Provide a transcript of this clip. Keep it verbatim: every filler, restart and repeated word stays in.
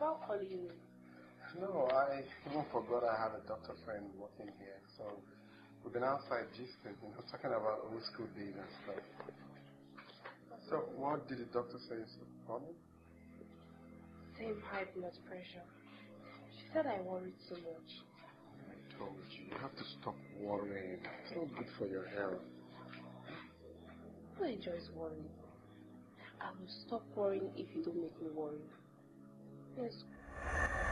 about calling you? No, I even forgot I have a doctor friend working here. So we've been outside gisting, you know, talking about old school days and stuff. So what did the doctor say is the problem? Same high blood pressure. She said I worried too much. I told you, you have to stop worrying. It's not good for your health. Who enjoys worrying? I will stop worrying if you don't make me worry. Yes.